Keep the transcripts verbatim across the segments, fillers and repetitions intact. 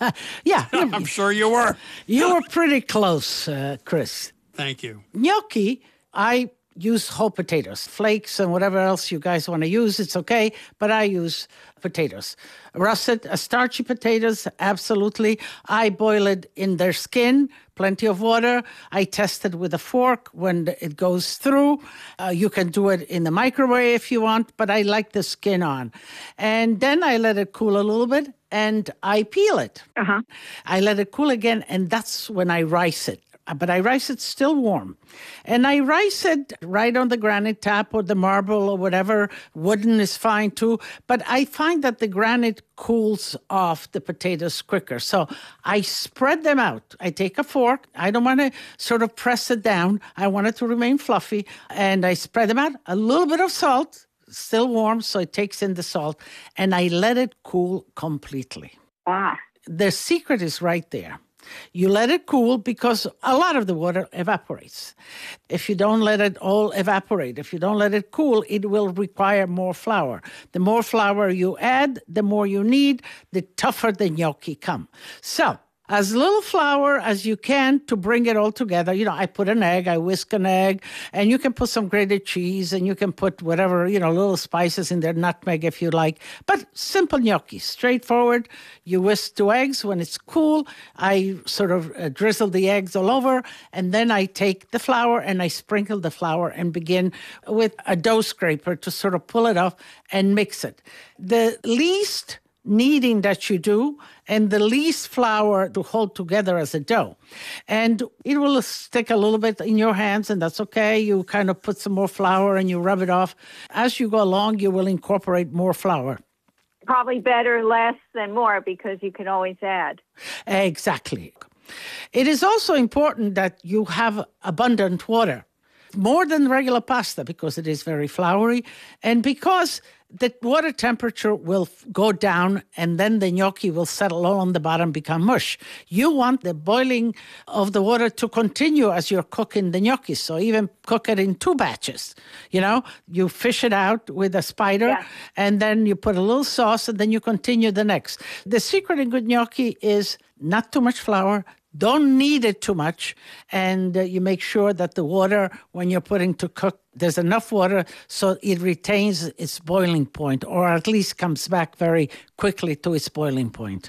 Yeah. I'm sure you were. You were pretty close, uh, Chris. Thank you. Gnocchi, I use whole potatoes, flakes and whatever else you guys want to use. It's okay, but I use potatoes. Russet, uh, starchy potatoes, absolutely. I boil it in their skin, plenty of water. I test it with a fork when it goes through. Uh, you can do it in the microwave if you want, but I like the skin on. And then I let it cool a little bit, and I peel it. Uh-huh. I let it cool again, and that's when I rice it. But I rice it still warm. And I rice it right on the granite tap or the marble or whatever. Wooden is fine too. But I find that the granite cools off the potatoes quicker. So I spread them out. I take a fork. I don't want to sort of press it down. I want it to remain fluffy. And I spread them out. A little bit of salt, still warm, so it takes in the salt. And I let it cool completely. Ah. The secret is right there. You let it cool because a lot of the water evaporates. If you don't let it all evaporate, if you don't let it cool, it will require more flour. The more flour you add, the more you need, the tougher the gnocchi come. So, as little flour as you can to bring it all together. You know, I put an egg, I whisk an egg, and you can put some grated cheese, and you can put whatever, you know, little spices in there, nutmeg if you like. But simple gnocchi, straightforward. You whisk two eggs. When it's cool, I sort of uh, drizzle the eggs all over, and then I take the flour and I sprinkle the flour and begin with a dough scraper to sort of pull it off and mix it. The least kneading that you do and the least flour to hold together as a dough. And it will stick a little bit in your hands, and that's okay. You kind of put some more flour and you rub it off. As you go along, you will incorporate more flour. Probably better less than more because you can always add. Exactly. It is also important that you have abundant water, more than regular pasta because it is very floury, and because the water temperature will go down and then the gnocchi will settle all on the bottom, become mush. You want the boiling of the water to continue as you're cooking the gnocchi. So even cook it in two batches. You know, you fish it out with a spider, yeah. and then you put a little sauce, and then you continue the next. The secret in good gnocchi is not too much flour, don't knead it too much, and uh, you make sure that the water, when you're putting to cook, there's enough water so it retains its boiling point, or at least comes back very quickly to its boiling point.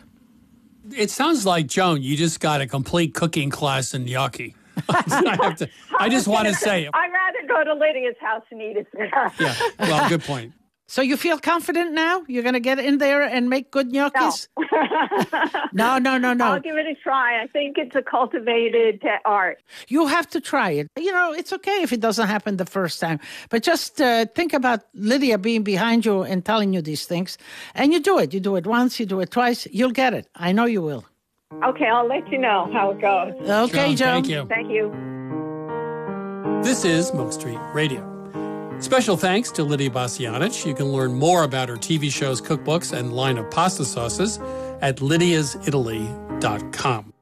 It sounds like, Joan, you just got a complete cooking class in gnocchi. I, have to, I just want to say it. I'd rather go to Lydia's house and eat it there. Yeah, well, good point. So you feel confident now? You're going to get in there and make good gnocchis? No. no, no, no, no. I'll give it a try. I think it's a cultivated art. You have to try it. You know, it's okay if it doesn't happen the first time. But just uh, think about Lydia being behind you and telling you these things. And you do it. You do it once, you do it twice. You'll get it. I know you will. Okay, I'll let you know how it goes. Okay, Joan. Thank you. Thank you. This is Milk Street Radio. Special thanks to Lydia Bastianich. You can learn more about her T V shows, cookbooks, and line of pasta sauces at lydias italy dot com.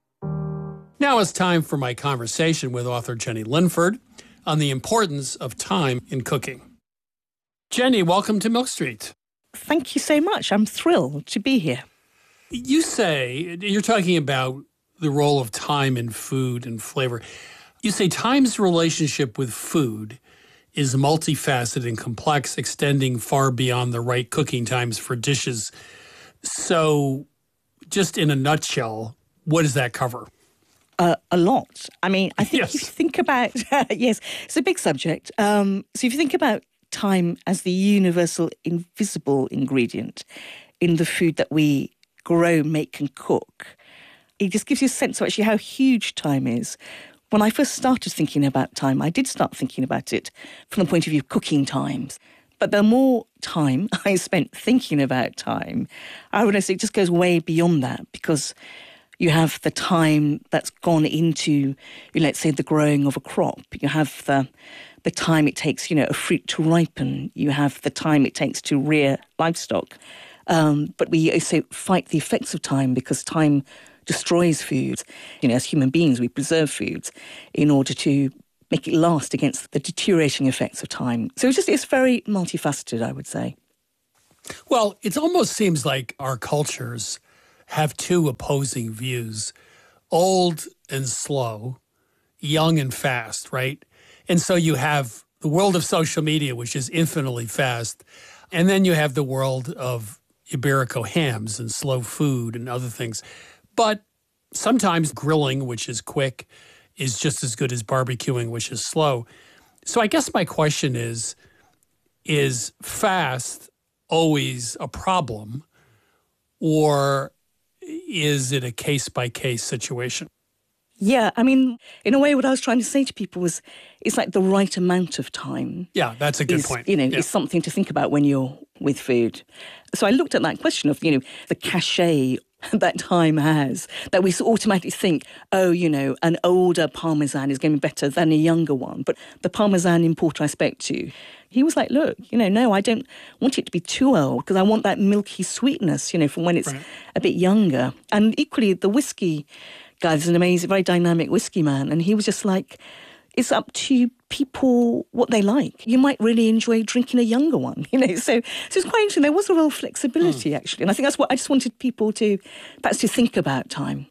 Now it's time for my conversation with author Jenny Linford on the importance of time in cooking. Jenny, welcome to Milk Street. Thank you so much. I'm thrilled to be here. You say, you're talking about the role of time in food and flavor. You say time's relationship with food is multifaceted and complex, extending far beyond the right cooking times for dishes. So, just in a nutshell, what does that cover? Uh, a lot. I mean, I think yes. if you think about, yes, it's a big subject. Um, so if you think about time as the universal invisible ingredient in the food that we grow, make and cook, it just gives you a sense of actually how huge time is. When I first started thinking about time, I did start thinking about it from the point of view of cooking times. But the more time I spent thinking about time, I realized it just goes way beyond that, because you have the time that's gone into, you know, let's say, the growing of a crop. You have the the time it takes, you know, a fruit to ripen. You have the time it takes to rear livestock. Um, but we also fight the effects of time, because time destroys food. You know, as human beings, we preserve foods in order to make it last against the deteriorating effects of time. So it's just, it's very multifaceted, I would say. Well, it almost seems like our cultures have two opposing views, old and slow, young and fast, right? And so you have the world of social media, which is infinitely fast, and then you have the world of Iberico hams and slow food and other things. But sometimes grilling, which is quick, is just as good as barbecuing, which is slow. So I guess my question is, is fast always a problem, or is it a case-by-case situation? Yeah, I mean, in a way, what I was trying to say to people was, it's like the right amount of time. Yeah, that's a good is, point. You know, yeah. is something to think about when you're with food. So I looked at that question of, you know, the cachet that time has, that we automatically think, oh, you know, an older Parmesan is going to be better than a younger one. But the Parmesan importer I spoke to, he was like, look, you know, no, I don't want it to be too old because I want that milky sweetness, you know, from when it's right. a bit younger. And equally, the whiskey guy is an amazing, very dynamic whiskey man. And he was just like, it's up to people what they like. You might really enjoy drinking a younger one, you know. So, so it's quite interesting. There was a real flexibility, mm. actually. And I think that's what I just wanted people to, perhaps to think about time.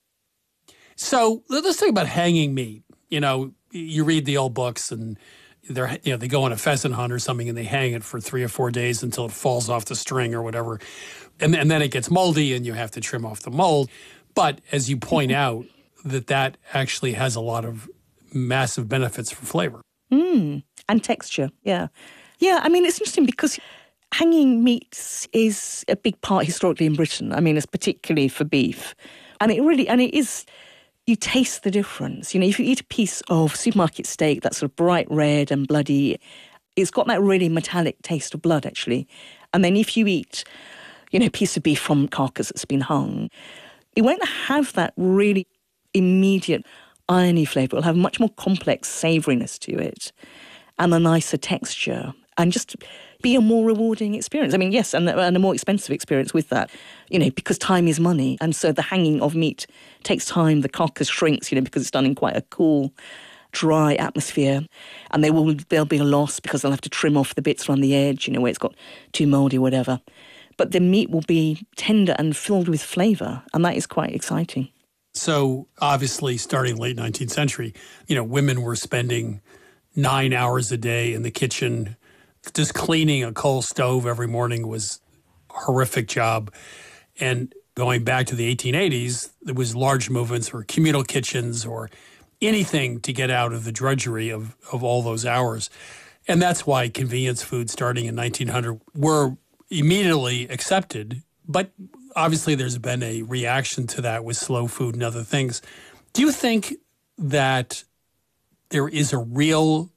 So let's talk about hanging meat. You know, you read the old books and they're, you know, they go on a pheasant hunt or something and they hang it for three or four days until it falls off the string or whatever. And, and then it gets moldy and you have to trim off the mold. But as you point out, that that actually has a lot of massive benefits for flavor. Mm, and texture, yeah. Yeah, I mean, it's interesting because hanging meats is a big part historically in Britain. I mean, it's particularly for beef. And it really, and it is, you taste the difference. You know, if you eat a piece of supermarket steak that's sort of bright red and bloody, it's got that really metallic taste of blood, actually. And then if you eat, you know, a piece of beef from carcass that's been hung, it won't have that really immediate irony flavour. It'll have much more complex savouriness to it and a nicer texture and just be a more rewarding experience. I mean, yes, and, and a more expensive experience with that, you know, because time is money. And so the hanging of meat takes time. The carcass shrinks, you know, because it's done in quite a cool, dry atmosphere. And there will, there'll be a loss because they'll have to trim off the bits around the edge, you know, where it's got too mouldy or whatever. But the meat will be tender and filled with flavour. And that is quite exciting. So obviously, starting late nineteenth century, you know, women were spending nine hours a day in the kitchen. Just cleaning a coal stove every morning was a horrific job. And going back to the eighteen eighties, there was large movements for communal kitchens or anything to get out of the drudgery of, of all those hours. And that's why convenience foods starting in nineteen hundred were immediately accepted. But obviously, there's been a reaction to that with slow food and other things. Do you think that there is a real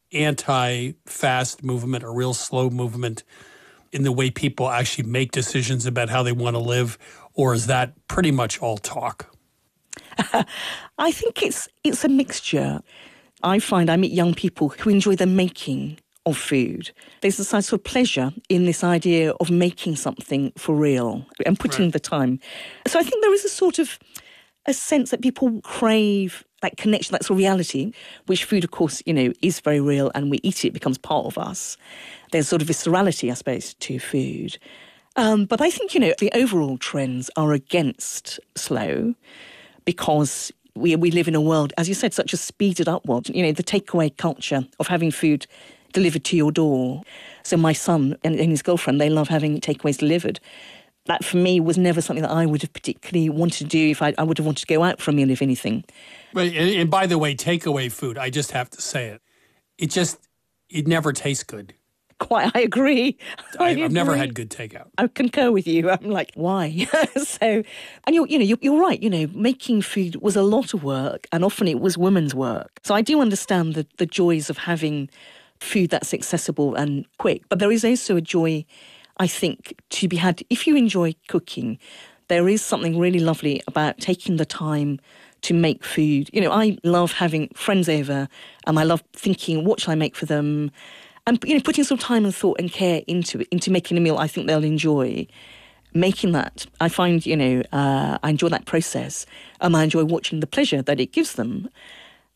anti-fast movement, a real slow movement in the way people actually make decisions about how they want to live, or is that pretty much all talk? I think it's it's a mixture. I find I meet young people who enjoy the making of food. There's a sort of pleasure in this idea of making something for real and putting right. the time. So I think there is a sort of a sense that people crave that connection, that sort of reality, which food, of course, you know, is very real and we eat it, it becomes part of us. There's sort of viscerality, I suppose, to food. Um, but I think, you know, the overall trends are against slow because we we live in a world, as you said, such a speeded up world. You know, the takeaway culture of having food delivered to your door. So my son and, and his girlfriend, they love having takeaways delivered. That for me was never something that I would have particularly wanted to do if I, I would have wanted to go out for a meal, if anything. But, and, and by the way, takeaway food, I just have to say it, it just, it never tastes good. Quite, I agree. I I, agree. I've never had good takeout. I concur with you. I'm like, why? so, and you're, you know, you're, you're right. You know, making food was a lot of work, and often it was women's work. So I do understand the the joys of having food that's accessible and quick. But there is also a joy, I think, to be had if you enjoy cooking. There is something really lovely about taking the time to make food. You know, I love having friends over, and I love thinking, what shall I make for them? And, you know, putting some time and thought and care into it, into making a meal I think they'll enjoy. Making that, I find, you know, uh, I enjoy that process. And I enjoy watching the pleasure that it gives them.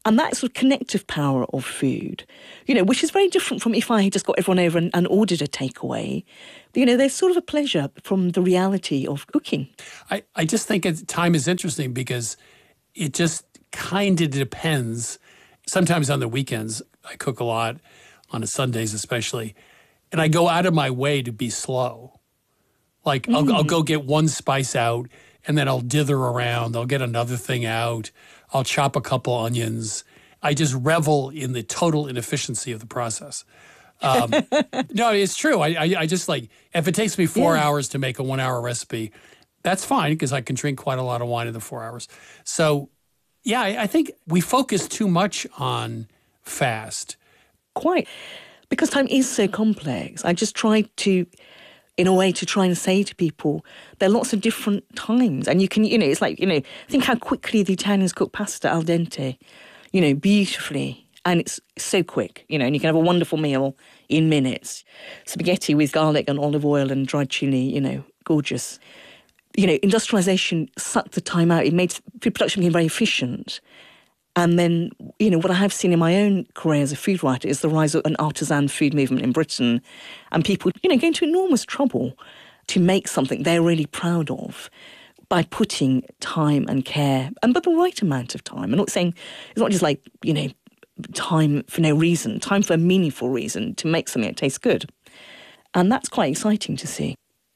And that sort of connective power of food, you know, which is very different from if I had just got everyone over and, and ordered a takeaway. You know, there's sort of a pleasure from the reality of cooking. I, I just think it, time is interesting because it just kind of depends. Sometimes on the weekends, I cook a lot, on the Sundays especially, and I go out of my way to be slow. Like, mm. I'll, I'll go get one spice out, and then I'll dither around. I'll get another thing out. I'll chop a couple onions. I just revel in the total inefficiency of the process. Um, no, it's true. I, I, I just like, if it takes me four yeah. hours to make a one-hour recipe, that's fine because I can drink quite a lot of wine in the four hours. So, yeah, I, I think we focus too much on fast. Quite. Because time is so complex. I just try to, in a way, to try and say to people, there are lots of different times. And you can, you know, it's like, you know, think how quickly the Italians cook pasta al dente, you know, beautifully. And it's so quick, you know, and you can have a wonderful meal in minutes. Spaghetti with garlic and olive oil and dried chili, you know, gorgeous. You know, industrialisation sucked the time out. It made food production became very efficient. And then, you know, what I have seen in my own career as a food writer is the rise of an artisan food movement in Britain and people, you know, going to enormous trouble to make something they're really proud of by putting time and care, and but the right amount of time. I'm not saying, it's not just like, you know, time for no reason, time for a meaningful reason to make something that tastes good. And that's quite exciting to see.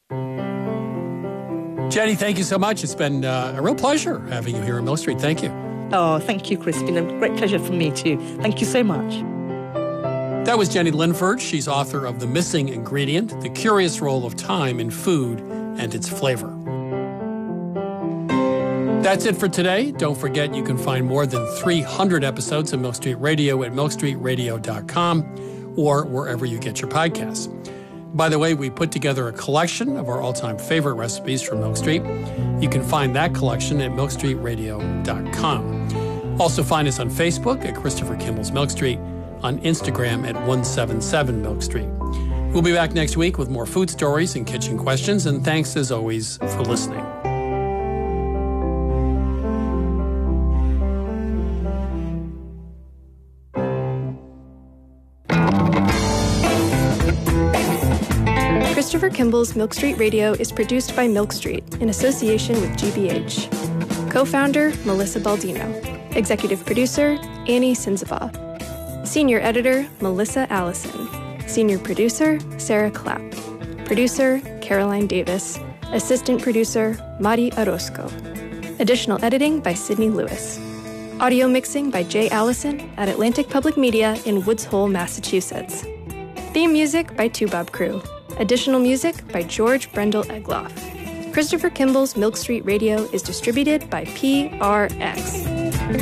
Jenny, thank you so much. It's been uh, a real pleasure having you here in Milk Street. Thank you. Oh, thank you, Chris. It's been a great pleasure for me too. Thank you so much. That was Jenny Linford. She's author of The Missing Ingredient, The Curious Role of Time in Food and Its Flavor. That's it for today. Don't forget you can find more than three hundred episodes of Milk Street Radio at milk street radio dot com or wherever you get your podcasts. By the way, we put together a collection of our all-time favorite recipes from Milk Street. You can find that collection at milk street radio dot com. Also find us on Facebook at Christopher Kimball's Milk Street, on Instagram at one seven seven Milk Street. We'll be back next week with more food stories and kitchen questions, and thanks as always for listening. Christopher Kimball's Milk Street Radio is produced by Milk Street in association with G B H. Co-founder, Melissa Baldino. Executive producer, Annie Sinzaba. Senior editor, Melissa Allison. Senior producer, Sarah Clapp. Producer, Caroline Davis. Assistant producer, Mari Orozco. Additional editing by Sydney Lewis. Audio mixing by Jay Allison at Atlantic Public Media in Woods Hole, Massachusetts. Theme music by Two Bob Crew. Additional music by George Brendel Egloff. Christopher Kimball's Milk Street Radio is distributed by P R X.